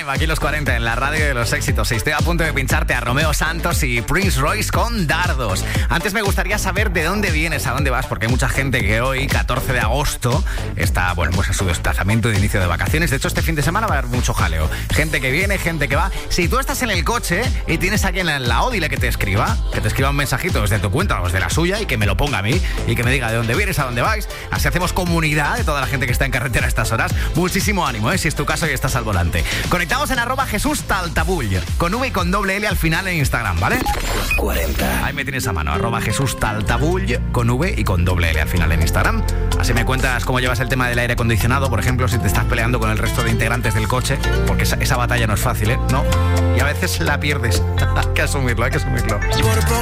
Time, aquí los 40 en la radio de los éxitos. Estoy a punto de pincharte a Romeo Santos y Prince Royce con Dardos. Antes me gustaría saber de dónde vienes, a dónde vas, porque hay mucha gente que hoy, 14 de agosto, está, bueno, pues a su desplazamiento de inicio de vacaciones. De hecho, este fin de semana va a haber mucho jaleo. Gente que viene, gente que va. Si tú estás en el coche y tienes a alguien en la Odile que te escriba un mensajito desde tu cuenta o desde la suya y que me lo ponga a mí y que me diga de dónde vienes, a dónde vais. Así hacemos comunidad de toda la gente que está en carretera a estas horas. Muchísimo ánimo, si es tu caso y estás al volante. Conectamos en @JesúsTaltabull, con V y con doble L al final en Instagram, ¿vale? 40. Ahí me tienes a mano, @JesúsTaltabull, con V y con doble L al final en Instagram. Así me cuentas cómo llevas el tema del aire acondicionado, por ejemplo, si te estás peleando con el resto de integrantes del coche, porque esa batalla no es fácil, ¿no? Y a veces la pierdes. Hay que asumirlo.